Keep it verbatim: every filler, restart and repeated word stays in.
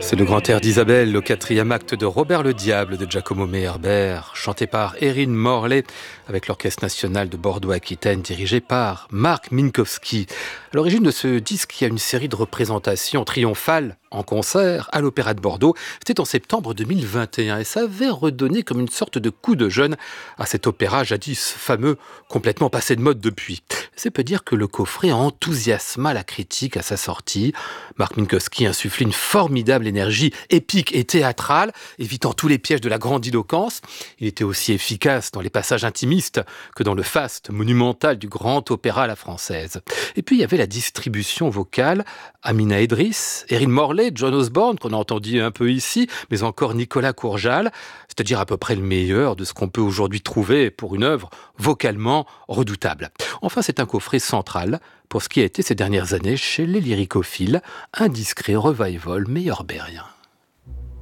C'est le grand air d'Isabelle, le quatrième acte de Robert le Diable de Giacomo Meyerbeer, chanté par Erin Morley avec l'Orchestre national de Bordeaux-Aquitaine dirigé par Marc Minkowski. À l'origine de ce disque, il y a une série de représentations triomphales en concert à l'Opéra de Bordeaux. C'était en septembre deux mille vingt et un et ça avait redonné comme une sorte de coup de jeune à cet opéra jadis fameux, complètement passé de mode depuis. C'est peu dire que le coffret enthousiasma la critique à sa sortie. Marc Minkowski insuffle une formidable énergie épique et théâtrale, évitant tous les pièges de la grandiloquence. Il était aussi efficace dans les passages intimistes que dans le faste monumental du grand opéra à la française. Et puis il y avait la distribution vocale, Amina Edris, Erin Morley, John Osborne, qu'on a entendu un peu ici, mais encore Nicolas Courjal, c'est-à-dire à peu près le meilleur de ce qu'on peut aujourd'hui trouver pour une œuvre vocalement redoutable. Enfin, c'est un coffret central pour ce qui a été ces dernières années chez les lyricophiles, un discret revival meyerbeerien.